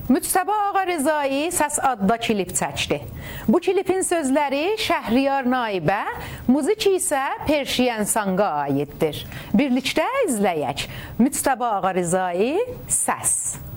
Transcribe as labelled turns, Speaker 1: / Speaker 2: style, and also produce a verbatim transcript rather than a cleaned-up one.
Speaker 1: Müctəba Ağarezai Səs adda klip çəkdi. Bu klipin sözləri Şəhriyar Naibə, muziki isə Perşiyən Sanga aiddir. Birlikdə izləyək. Müctəba Ağarezai Səs.